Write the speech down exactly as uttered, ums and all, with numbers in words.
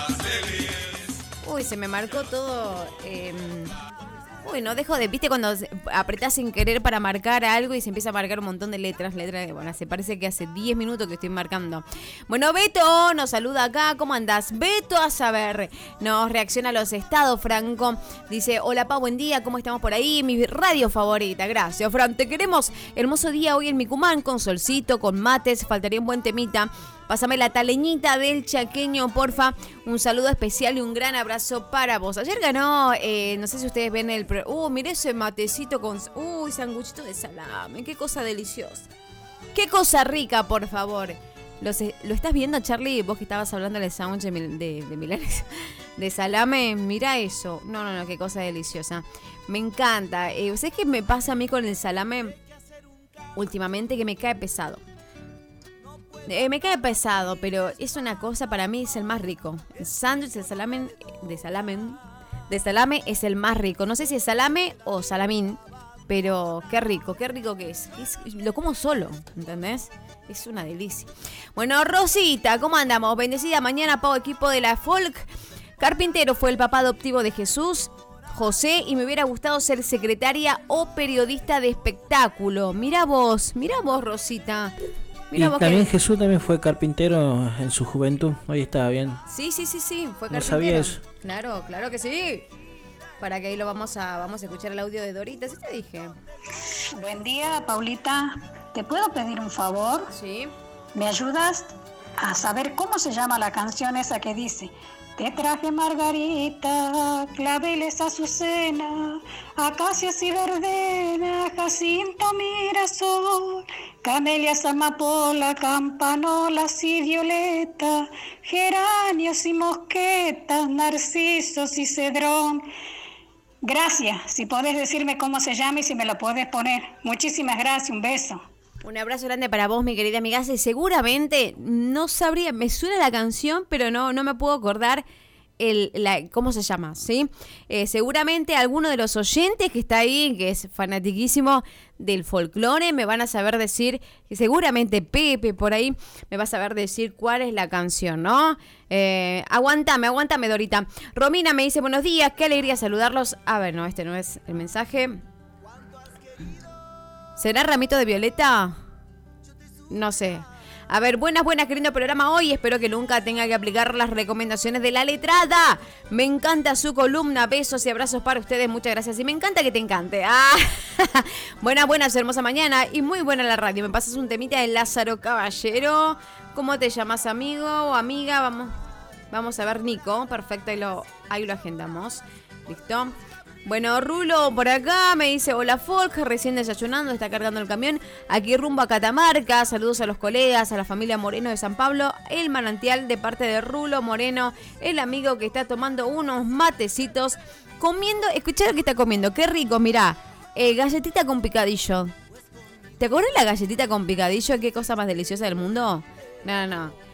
Uy, se me marcó todo. Eh... Uy, no dejo de, viste cuando apretás sin querer para marcar algo y se empieza a marcar un montón de letras, letras, bueno, se parece que hace diez minutos que estoy marcando. Bueno, Beto nos saluda acá, ¿cómo andás? Beto a saber, nos reacciona a los estados, Franco, dice, hola Pa, buen día, ¿cómo estamos por ahí? Mi radio favorita, gracias, Fran, te queremos, hermoso día hoy en Micumán, con solcito, con mates, faltaría un buen temita. Pásame la taleñita del chaqueño, porfa. Un saludo especial y un gran abrazo para vos. Ayer ganó, eh, no sé si ustedes ven el... Pro... Uh, miré ese matecito con... Uy, sanguchito de salame. Qué cosa deliciosa. Qué cosa rica, por favor. Los, ¿Lo estás viendo, Charlie? Vos que estabas hablando del sándwich de, de, de milanes de salame. Mira eso. No, no, no, qué cosa deliciosa. Me encanta. Eh, ¿Sabés qué me pasa a mí con el salame últimamente? Que me cae pesado. Eh, me cae pesado, pero es una cosa, para mí es el más rico. El sándwich de salame, de salame, de salame es el más rico. No sé si es salame o salamín, pero qué rico, qué rico que es. es lo como solo, ¿entendés? Es una delicia. Bueno, Rosita, ¿cómo andamos? Bendecida mañana, Pau, equipo de la Folk. Carpintero fue el papá adoptivo de Jesús, José, y me hubiera gustado ser secretaria o periodista de espectáculo. Mira vos, mira vos, Rosita. Mira y también que... Jesús también fue carpintero en su juventud. Hoy estaba bien. Sí, sí, sí, sí, fue carpintero. No sabía eso. Claro, claro que sí. Para que ahí lo vamos a vamos a escuchar el audio de Dorita, ¿sí te dije? Buen día, Paulita. ¿Te puedo pedir un favor? Sí. ¿Me ayudas a saber cómo se llama la canción esa que dice: te traje margarita, claveles, azucena, acacias y verdena, jacinto, mirasol, camelias, amapola, campanolas y violeta, geranios y mosquetas, narcisos y cedrón. Gracias, si podés decirme cómo se llama y si me lo podés poner. Muchísimas gracias, un beso. Un abrazo grande para vos, mi querida amiga. Y seguramente no sabría, me suena la canción, pero no, no me puedo acordar el, la, cómo se llama, ¿sí? Eh, seguramente alguno de los oyentes que está ahí, que es fanatiquísimo del folclore, me van a saber decir, que seguramente Pepe por ahí me va a saber decir cuál es la canción, ¿no? Eh, aguántame, aguántame, Dorita. Romina me dice, buenos días, qué alegría saludarlos. A ver, no, este no es el mensaje. ¿Será Ramito de Violeta? No sé. A ver, buenas, buenas, qué lindo programa hoy. Espero que nunca tenga que aplicar las recomendaciones de la letrada. Me encanta su columna. Besos y abrazos para ustedes. Muchas gracias. Y me encanta que te encante. Ah. Buenas, buenas, hermosa mañana. Y muy buena la radio. Me pasas un temita de Lázaro Caballero. ¿Cómo te llamas, amigo o amiga? Vamos, vamos a ver, Nico. Perfecto, ahí lo, ahí lo agendamos. ¿Listo? Bueno, Rulo por acá me dice, hola Folk, recién desayunando, está cargando el camión, aquí rumbo a Catamarca, saludos a los colegas, a la familia Moreno de San Pablo, el manantial de parte de Rulo Moreno, el amigo que está tomando unos matecitos, comiendo, escuchá lo que está comiendo, qué rico, mirá, eh, galletita con picadillo. ¿Te acuerdas la galletita con picadillo? ¿Qué cosa más deliciosa del mundo? No, no, no.